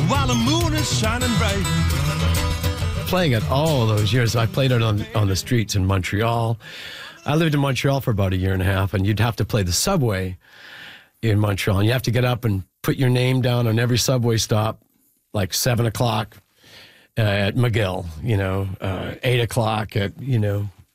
while the moon is shining bright. Playing it all those years. I played it on the streets in Montreal. I lived in Montreal for about a year and a half, and you'd have to play the subway in Montreal. And you have to get up and put your name down on every subway stop, like 7 o'clock at McGill, 8 o'clock at,